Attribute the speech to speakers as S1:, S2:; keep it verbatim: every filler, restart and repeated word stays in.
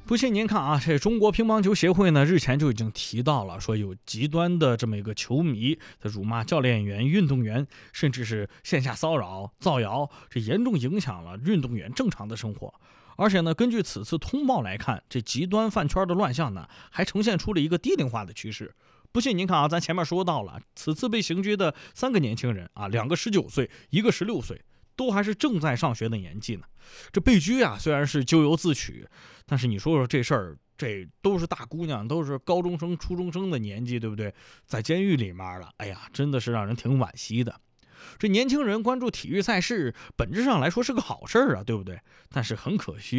S1: 不信您看啊，这中国乒乓球协会呢日前就已经提到了，说有极端的这么一个球迷的辱骂教练员、运动员，甚至是线下骚扰、造谣，这严重影响了运动员正常的生活。而且呢，根据此次通报来看，这极端饭圈的乱象呢，还呈现出了一个低龄化的趋势。不信您看啊，咱前面说到了，此次被刑拘的三个年轻人啊，两个十九岁，一个十六岁。都还是正在上学的年纪呢，这被拘啊，虽然是咎由自取，但是你说说这事儿，这都是大姑娘，都是高中生、初中生的年纪，对不对？在监狱里面了，哎呀，真的是让人挺惋惜的。这年轻人关注体育赛事，本质上来说是个好事啊，对不对？但是很可惜